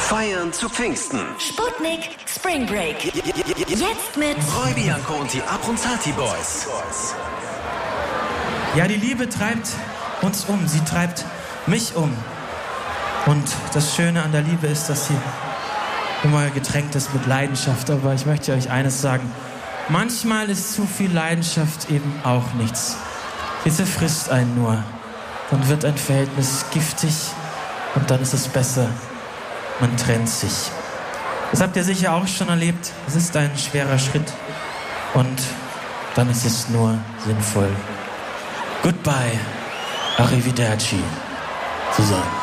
Feiern zu Pfingsten. Sputnik Spring Break. Jetzt mit Roy Bianco und die Abronzati Boys. Ja, die Liebe treibt uns um. Sie treibt mich um. Und das Schöne an der Liebe ist, dass sie immer getränkt ist mit Leidenschaft. Aber ich möchte euch eines sagen. Manchmal ist zu viel Leidenschaft eben auch nichts. Sie zerfrisst einen nur. Dann wird ein Verhältnis giftig und dann ist es besser, man trennt sich. Das habt ihr sicher auch schon erlebt. Es ist ein schwerer Schritt und dann ist es nur sinnvoll, Goodbye, Arrivederci zu sagen.